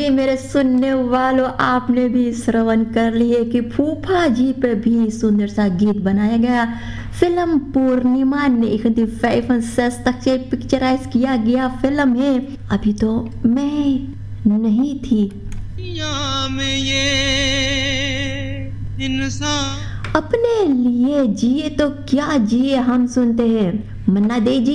जी मेरे सुनने वालों, आपने भी श्रवण कर लिए कि फूफा जी पे भी सुंदर सा गीत बनाया गया। फिल्म पूर्णिमा ने 1965 से पिक्चराइज किया गया फिल्म है अभी तो मैं नहीं थी। में ये इंसान अपने लिए जिए तो क्या जिए, हम सुनते हैं मन्ना दे जी